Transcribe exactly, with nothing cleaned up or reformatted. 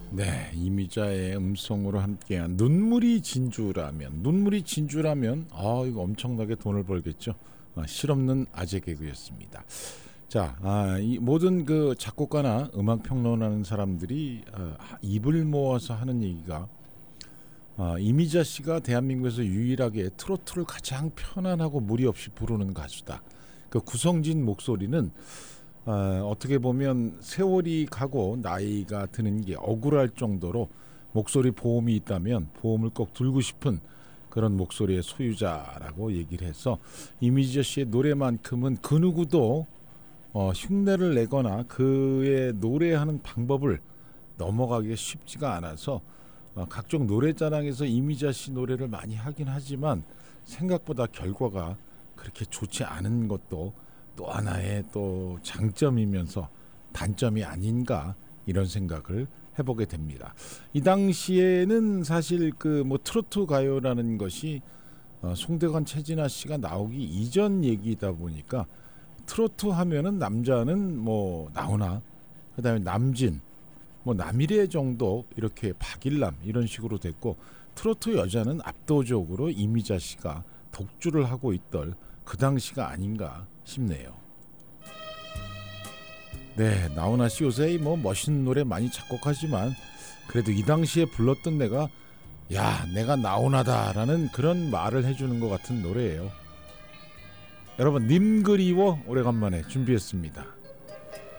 네, 이미자의 음성으로 함께한 눈물이 진주라면, 눈물이 진주라면, 아 이거 엄청나게 돈을 벌겠죠. 아, 실없는 아재 개그였습니다. 자, 아, 이 모든 그 작곡가나 음악 평론하는 사람들이 아, 입을 모아서 하는 얘기가, 아, 이미자 씨가 대한민국에서 유일하게 트로트를 가장 편안하고 무리 없이 부르는 가수다. 그 구성진 목소리는 어, 어떻게 보면 세월이 가고 나이가 드는 게 억울할 정도로 목소리 보험이 있다면 보험을 꼭 들고 싶은 그런 목소리의 소유자라고 얘기를 해서 이미자 씨의 노래만큼은 그 누구도 어, 흉내를 내거나 그의 노래하는 방법을 넘어가기가 쉽지가 않아서 어, 각종 노래자랑에서 이미자 씨 노래를 많이 하긴 하지만 생각보다 결과가 그렇게 좋지 않은 것도 또 하나의 또 장점이면서 단점이 아닌가 이런 생각을 해보게 됩니다. 이 당시에는 사실 그 뭐 트로트 가요라는 것이 어, 송대관 최진아 씨가 나오기 이전 얘기다 보니까 트로트 하면은 남자는 뭐 나훈아, 그다음에 남진, 뭐 남일의 정도 이렇게 박일남 이런 식으로 됐고 트로트 여자는 압도적으로 이미자 씨가 독주를 하고 있던 그 당시가 아닌가 싶네요. 네, 나훈아 씨 요새 뭐 멋있는 노래 많이 작곡하지만 그래도 이 당시에 불렀던 내가 야 내가 나훈아다라는 그런 말을 해주는 것 같은 노래예요. 여러분 님 그리워 오래간만에 준비했습니다.